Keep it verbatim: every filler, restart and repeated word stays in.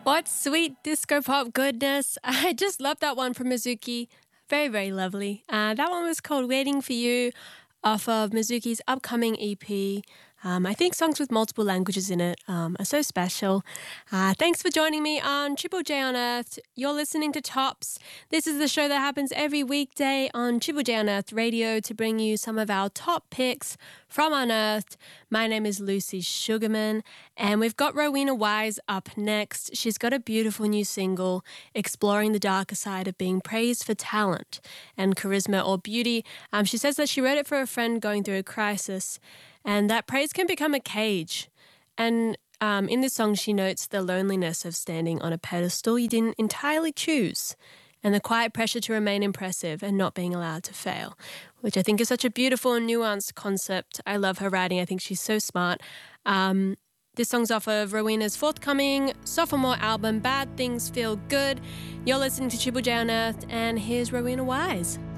What sweet disco pop goodness. I just love that one from Mizuki. Very, very lovely. Uh, that one was called Waiting for You off of Mizuki's upcoming E P. Um, I think songs with multiple languages in it um, are so special. Uh, thanks for joining me on Triple J on Earth. You're listening to Tops. This is the show that happens every weekday on Triple J on Earth Radio to bring you some of our top picks from Unearthed. My name is Lucy Sugarman, and we've got Rowena Wise up next. She's got a beautiful new single exploring the darker side of being praised for talent and charisma or beauty. Um, she says that she wrote it for a friend going through a crisis, and that praise can become a cage. And um, in this song, she notes the loneliness of standing on a pedestal you didn't entirely choose, and the quiet pressure to remain impressive and not being allowed to fail, which I think is such a beautiful and nuanced concept. I love her writing. I think she's so smart. Um, this song's off of Rowena's forthcoming sophomore album, Bad Things Feel Good. You're listening to Triple J on Earth, and here's Rowena Wise.